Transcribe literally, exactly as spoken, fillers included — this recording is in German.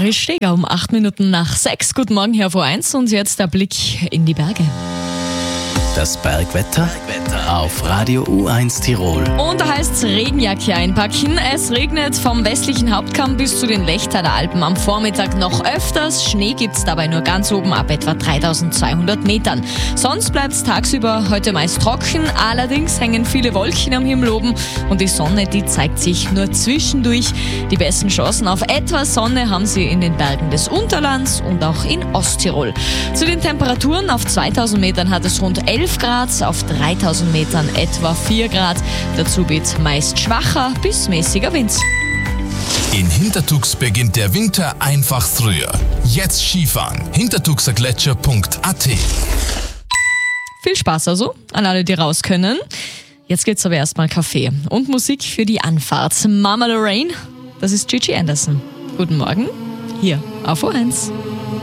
Chris Steger um acht Minuten nach sechs. Guten Morgen hier auf O eins und jetzt der Blick in die Berge. Das Bergwetter auf Radio U eins Tirol. Und da heißt es Regenjacke einpacken. Es regnet vom westlichen Hauptkamm bis zu den Lechtaler Alpen am Vormittag noch öfters. Schnee gibt es dabei nur ganz oben ab etwa dreitausendzweihundert Metern. Sonst bleibt es tagsüber heute meist trocken. Allerdings hängen viele Wolken am Himmel oben und die Sonne, die zeigt sich nur zwischendurch. Die besten Chancen auf etwas Sonne haben sie in den Bergen des Unterlands und auch in Osttirol. Zu den Temperaturen: auf zweitausend Metern hat es rund elf Grad, auf dreitausend Metern etwa vier Grad. Dazu weht meist schwacher bis mäßiger Wind. In Hintertux beginnt der Winter einfach früher. Jetzt Skifahren. hintertuxergletscher punkt a t. Viel Spaß also an alle, die raus können. Jetzt gibt's aber erstmal Kaffee und Musik für die Anfahrt. Mama Lorraine, das ist Gigi Anderson. Guten Morgen, hier auf O eins.